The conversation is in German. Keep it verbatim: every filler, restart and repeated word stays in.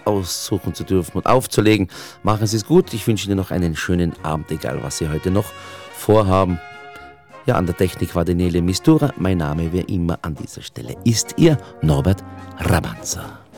aussuchen zu dürfen und aufzulegen. Machen Sie es gut. Ich wünsche Ihnen noch einen schönen Abend, egal was Sie heute noch vorhaben. Ja, an der Technik war Daniele Mistura. Mein Name, wer immer an dieser Stelle ist, Ihr Norbert Rabanza.